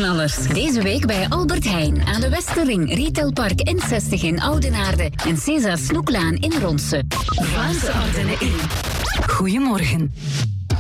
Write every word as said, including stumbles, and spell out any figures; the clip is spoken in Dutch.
knallers. Deze week bij Albert Heijn aan de Westerring, Retailpark N zestig in Oudenaarde en César Snoeklaan in Ronse. Vlaamse Ardennen in. Goedemorgen.